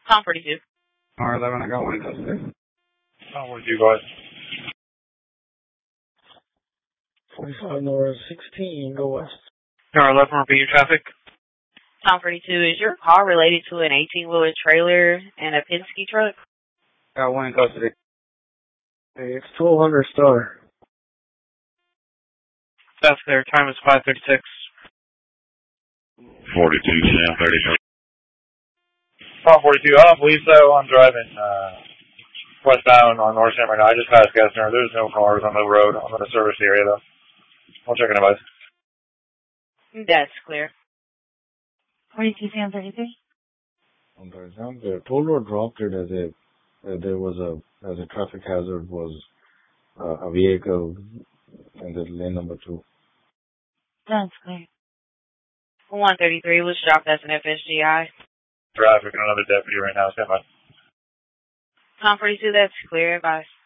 Tom 42. R11, I got one custody. Tom 42, go ahead. 45 North 16, go west. R11, repeat your traffic. Tom 42, is your call related to an 18-wheeler trailer and a Penske truck? Got one in custody. Hey, it's 1200 Star. That's clear. Time is 5:36. 42, Sam 33. Tom 42, I don't believe so. I'm driving westbound on North Sam right now. I just passed Gessner. There's no cars on the road. I'm in the service area, though. I'll check in a bit. That's clear. 42 Sam 33. I'm sorry, Sam. The toll road dropped it as a traffic hazard was a vehicle in the lane number 2. That's clear. 133 was dropped as an FSGI. Traffic and another deputy right now. Stand by. Tom 42, that's clear. Advice.